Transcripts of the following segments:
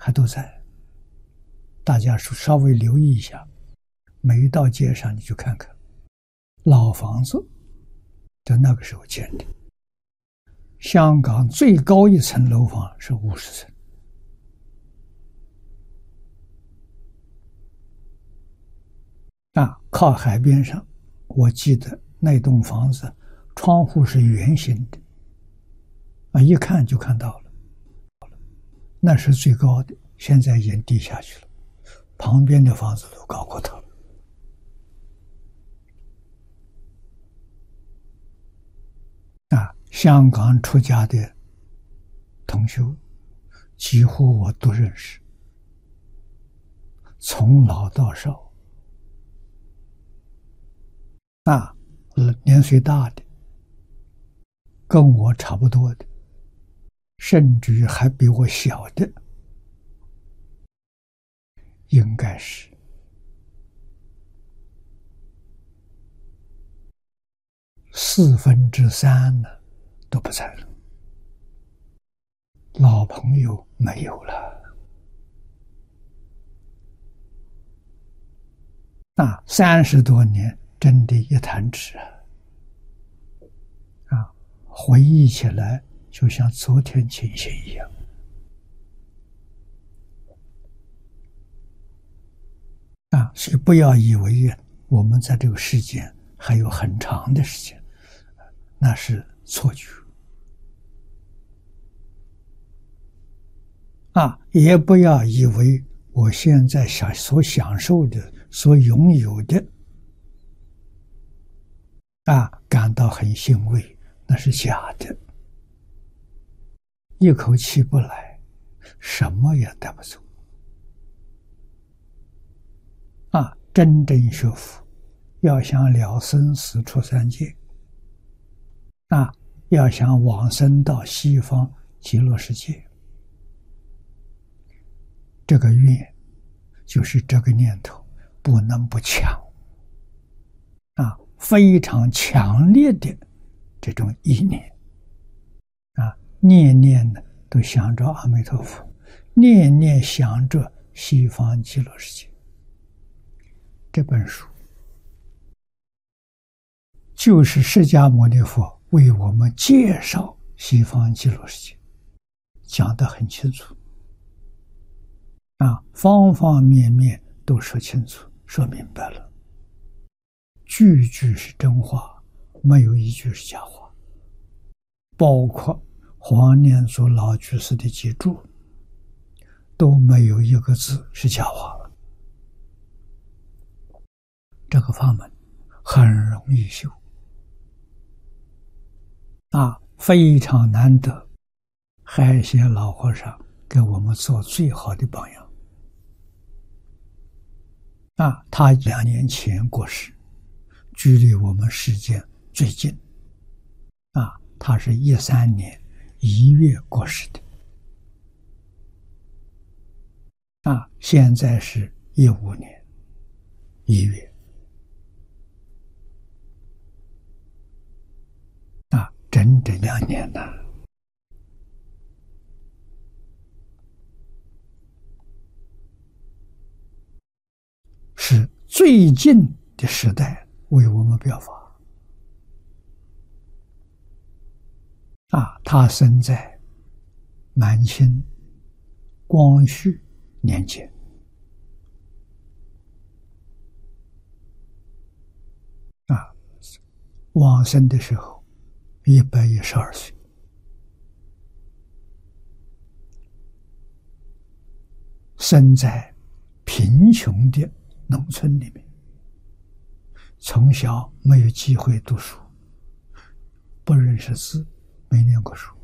还都在，大家稍微留意一下，每一道街上你去看看，老房子在那个时候建的。香港最高一层楼房是50层。靠海边上，我记得那栋房子窗户是圆形的，一看就看到了，那是最高的，现在已经低下去了，旁边的房子都高过头了。香港出家的同修，几乎我都认识，从老到少。年岁大的，跟我差不多的，甚至于还比我小的，应该是3/4呢，都不在了，老朋友没有了。30多年，真的一弹指回忆起来就像昨天情形一样。所以不要以为我们在这个世间还有很长的时间，那是错觉。也不要以为我现在所享受的、所拥有的，感到很欣慰，那是假的。一口气不来，什么也带不走。真正学佛，要想了生死出三界，要想往生到西方极乐世界，这个愿就是这个念头不能不强，非常强烈的这种意念，念念呢都想着阿弥陀佛，念念想着西方极乐世界。这本书就是释迦牟尼佛为我们介绍西方极乐世界，讲得很清楚，方方面面都说清楚，说明白了，句句是真话，没有一句是假话，包括黄念祖老居士的记注都没有一个字是假话。这个法门很容易修，非常难得，海贤老和尚给我们做最好的榜样。他2年前过世，距离我们时间最近。他是13年1月过世的。现在是15年1月。整整2年了。是最近的时代为我们表法。他生在满清光绪年间，往生的时候112岁。生在贫穷的农村里面，从小没有机会读书，不认识字，没念过书。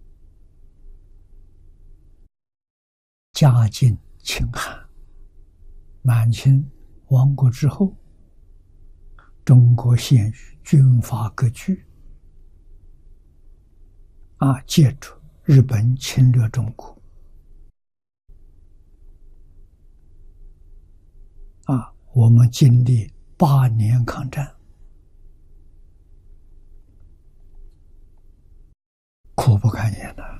家境清寒，满清亡国之后，中国陷于军阀割据，借着日本侵略中国，我们经历8年抗战，苦不堪言了。